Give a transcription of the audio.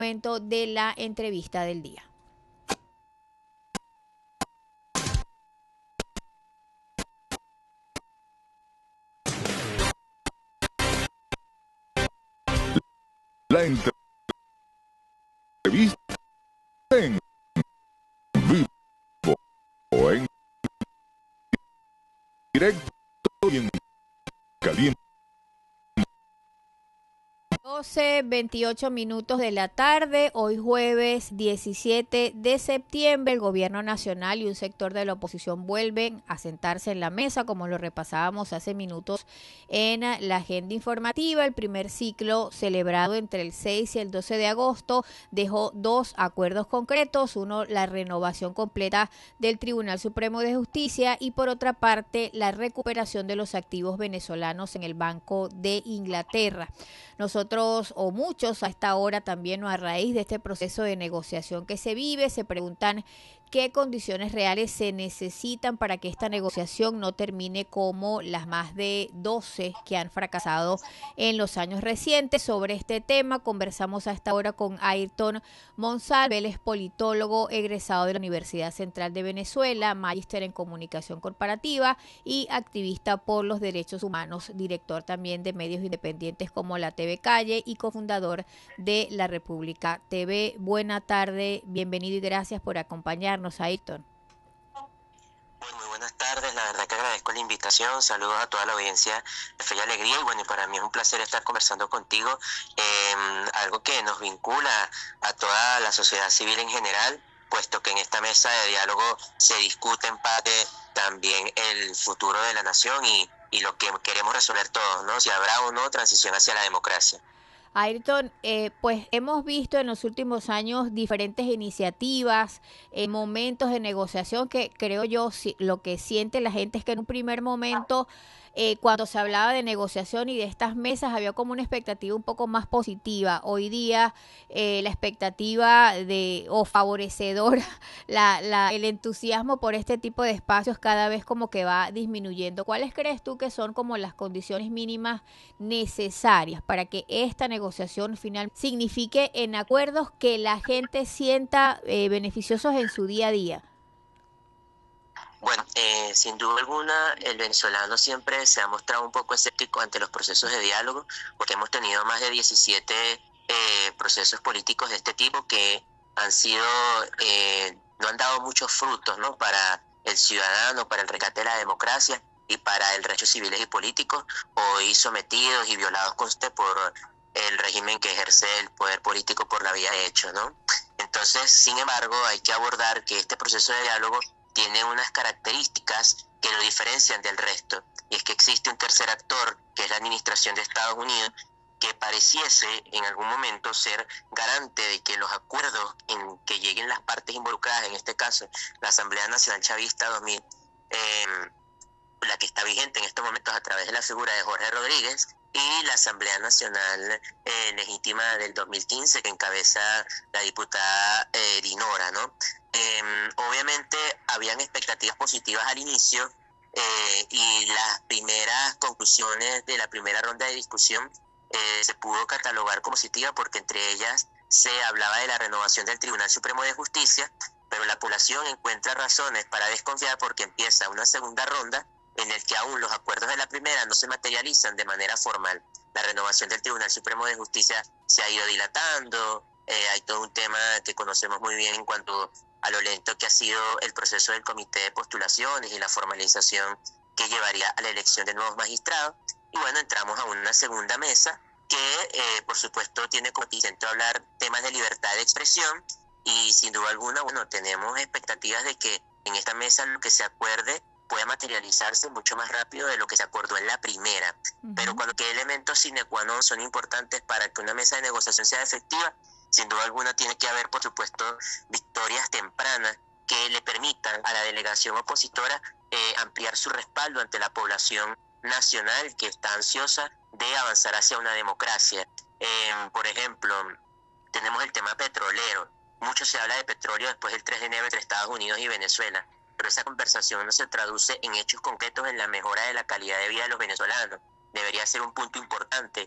momento de la entrevista del día. La entrevista en vivo, en directo y en caliente. 12:28 de la tarde, hoy jueves 17 de septiembre, el gobierno nacional y un sector de la oposición vuelven a sentarse en la mesa, como lo repasábamos hace minutos en la agenda informativa. El primer ciclo, celebrado entre el 6 y el 12 de agosto, dejó dos acuerdos concretos: uno, la renovación completa del Tribunal Supremo de Justicia, y por otra parte, la recuperación de los activos venezolanos en el Banco de Inglaterra. Nosotros, o muchos a esta hora también, o a raíz de este proceso de negociación que se vive, se preguntan qué condiciones reales se necesitan para que esta negociación no termine como las más de 12 que han fracasado en los años recientes. Sobre este tema conversamos a esta hora con Ayrton Monsalve. Él es politólogo egresado de la Universidad Central de Venezuela, magíster en comunicación corporativa y activista por los derechos humanos, director también de medios independientes como la TV Calle y cofundador de La República TV. Buena tarde, bienvenido y gracias por acompañarnos, Ayrton. Muy buenas tardes, la verdad que agradezco la invitación, saludos a toda la audiencia de Fe y Alegría, y bueno, y para mí es un placer estar conversando contigo, algo que nos vincula a toda la sociedad civil en general, puesto que en esta mesa de diálogo se discute en parte también el futuro de la nación y lo que queremos resolver todos, ¿no? Si habrá o no transición hacia la democracia. Ayrton, pues hemos visto en los últimos años diferentes iniciativas, momentos de negociación que creo yo lo que siente la gente es que en un primer momento, cuando se hablaba de negociación y de estas mesas, había como una expectativa un poco más positiva. Hoy día la expectativa o favorecedora, el entusiasmo por este tipo de espacios cada vez como que va disminuyendo. ¿Cuáles crees tú que son como las condiciones mínimas necesarias para que esta negociación final signifique en acuerdos que la gente sienta beneficiosos en su día a día? Bueno, sin duda alguna, el venezolano siempre se ha mostrado un poco escéptico ante los procesos de diálogo, porque hemos tenido más de 17 procesos políticos de este tipo que han sido, no han dado muchos frutos, ¿no?, para el ciudadano, para el rescate de la democracia y para el derechos civiles y políticos, hoy sometidos y violados por el régimen que ejerce el poder político por la vía de hecho, ¿no? Entonces, sin embargo, hay que abordar que este proceso de diálogo tiene unas características que lo diferencian del resto, y es que existe un tercer actor, que es la administración de Estados Unidos, que pareciese en algún momento ser garante de que los acuerdos en que lleguen las partes involucradas, en este caso la Asamblea Nacional Chavista 2000, la que está vigente en estos momentos a través de la figura de Jorge Rodríguez, y la Asamblea Nacional Legítima del 2015, que encabeza la diputada Dinora, ¿no? Obviamente habían expectativas positivas al inicio, y las primeras conclusiones de la primera ronda de discusión se pudo catalogar como positiva, porque entre ellas se hablaba de la renovación del Tribunal Supremo de Justicia, pero la población encuentra razones para desconfiar porque empieza una segunda ronda en el que aún los acuerdos de la primera no se materializan de manera formal. La renovación del Tribunal Supremo de Justicia se ha ido dilatando, hay todo un tema que conocemos muy bien en cuanto a lo lento que ha sido el proceso del comité de postulaciones y la formalización que llevaría a la elección de nuevos magistrados. Y bueno, entramos a una segunda mesa que, por supuesto, tiene como centro hablar temas de libertad de expresión, y sin duda alguna, bueno, tenemos expectativas de que en esta mesa lo que se acuerde pueda materializarse mucho más rápido de lo que se acordó en la primera. Pero cuando qué elementos sine qua non son importantes para que una mesa de negociación sea efectiva, sin duda alguna tiene que haber, por supuesto, victorias tempranas que le permitan a la delegación opositora ampliar su respaldo ante la población nacional, que está ansiosa de avanzar hacia una democracia. Por ejemplo, tenemos el tema petrolero. Mucho se habla de petróleo después del 3 de enero entre Estados Unidos y Venezuela, pero esa conversación no se traduce en hechos concretos en la mejora de la calidad de vida de los venezolanos. Debería ser un punto importante